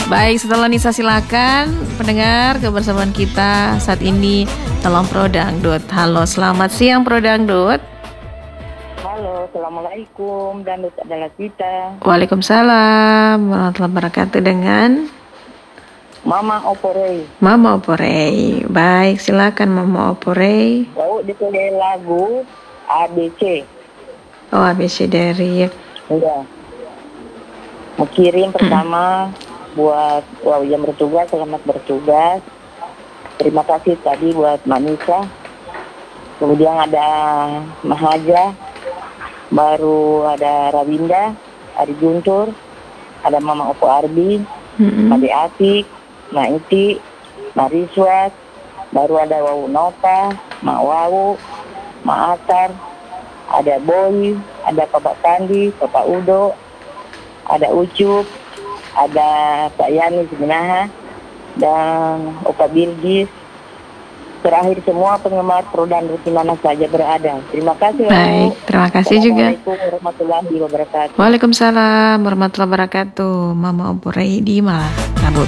Baik, setelah Nisa silakan pendengar kebersamaan kita saat ini dalam Pro Dangdut. Halo, selamat siang Pro Dangdut. Halo, Assalamualaikum, Dangdut adalah kita. Waalaikumsalam warahmatullahi wabarakatuh dengan Mama Oporei. Mama Oporei. Baik, silakan Mama Oporei. Mau ditulis lagu ABC. Oh, ABC dari Iya. Mau kirim pertama buat yang bertugas, selamat bertugas. Terima kasih tadi buat Manisa. Kemudian ada Mahaja, baru ada Rawinda, Ari Guntur, ada Mama Opo Arbi, Ade Atik, Naiti, Mariswat, baru ada Wawu Nota, Mak Wawu, Mak Atar, ada Boy, ada Bapak Kandi, Bapak Udo, ada Ucup, ada Pak Yani Sebenaha, dan Opa Bilgis. Terakhir semua penggemar Pro Dangdut di mana saja berada. Terima kasih. Baik, terima kasih juga. Assalamualaikum warahmatullahi wabarakatuh. Waalaikumsalam warahmatullahi wabarakatuh. Mama Oporei di Malang Kabut.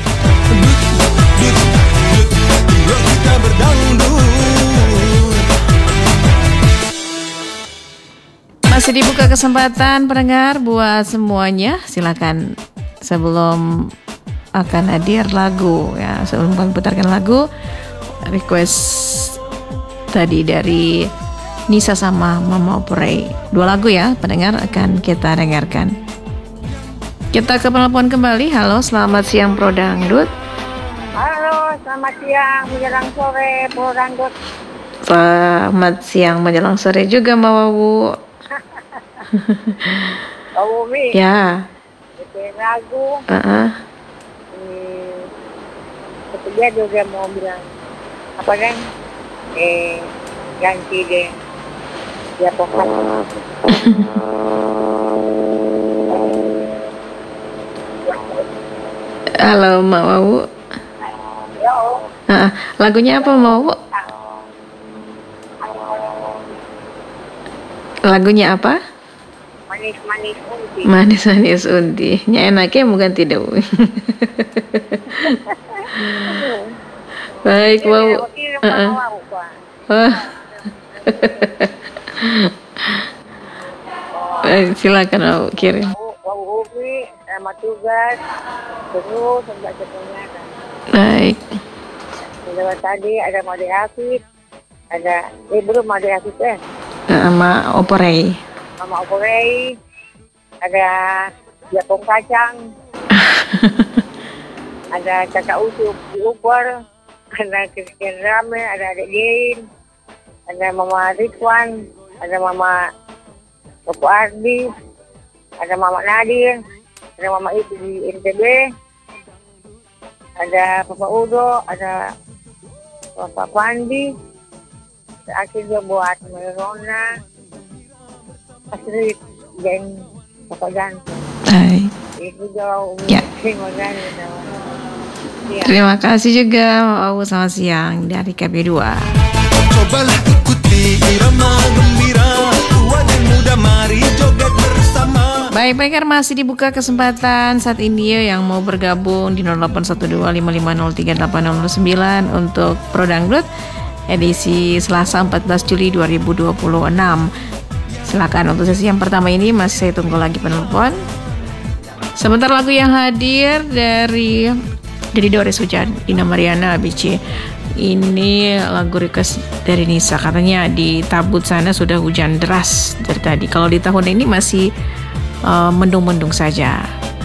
Kita berdangdut. Masih dibuka kesempatan pendengar buat semuanya. Silakan sebelum akan hadir lagu ya, sebelum kami putarkan lagu, request tadi dari Nisa sama Mama Oporei. 2 lagu ya pendengar akan kita dengarkan. Kita ke penelpon kembali. Halo, selamat siang Pro Dangdut. Halo, selamat siang menjelang sore Pro Dangdut. Selamat siang menjelang sore juga Mama Bu. Pak Umi, Ya. bikin lagu. Ketiga juga mau bilang apa kan? Ganti deh. Ya pokoknya. Halo Mak Wawu. Lagunya apa Mak Wawu? Lagunya apa? Manis-manis unti. Manis-manis unti. Nya enaknya bukan tidak. Baik Wawu. Baik, silakan Wawu kirim. Wawu Umi, selamat tugas. Terus sampai ketemu. Baik. Lewat tadi ada Made Afif, ada belum Made Afif Sama Oporei. Mama Oporei, ada Japong Kacang, ada Kakak Ucup di Upor, ada Christian Rame, ada Adik Din, ada Mama Ridwan, ada Mama Opo Ardi, ada Mama Nadir, ada Mama Itu di NTB, ada Papa Udo, ada Bapak Pandi, akhirnya buat Merona, Astrid, dan Bapak Gantung. Baik. Itu jauh. Ya. Terima kasih. Ya. Terima kasih juga Wawu, selamat siang dari KB2. Cobalah ikuti irama gembira, tua dan muda mari joget bersama. Baik, pendengar masih dibuka kesempatan saat ini ya, yang mau bergabung di 081255038009 untuk Pro Dangdut edisi Selasa 14 Juli 2026. Silakan untuk sesi yang pertama ini masih saya tunggu lagi penelpon. Sebentar lagu yang hadir dari Doris Hujan, Dina Mariana ABC. Ini lagu request dari Nisa, katanya di Tabut sana sudah hujan deras dari tadi. Kalau di tahun ini masih mendung-mendung saja.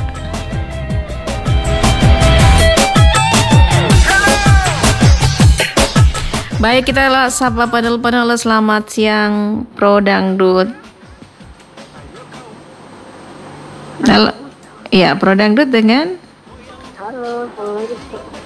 Baik, kita sapa panel-panel. Selamat siang Pro Dangdut. Halo. Ya, Pro Dangdut dengan Halo, Assalamualaikum.